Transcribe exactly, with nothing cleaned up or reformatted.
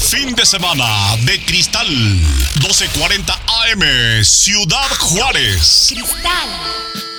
fin de semana de Cristal. doce cuarenta A M, Ciudad Juárez. Cristal.